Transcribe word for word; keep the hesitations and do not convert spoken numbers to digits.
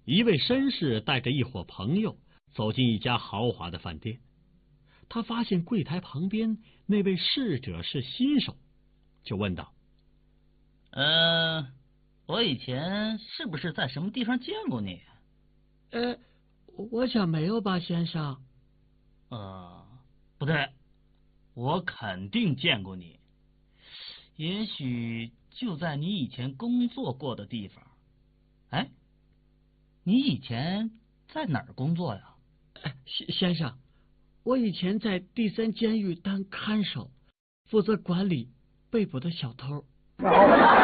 一位绅士带着一伙朋友走进一家豪华的饭店，他发现柜台旁边那位侍者是新手，就问道：“ 嗯、呃，我以前是不是在什么地方见过你？”“ 呃，我想没有吧，先生。”“ 呃，不对，我肯定见过你，也许就在你以前工作过的地方。哎，你以前在哪儿工作呀？”“ 先先生，我以前在第三监狱当看守，负责管理被捕的小偷。”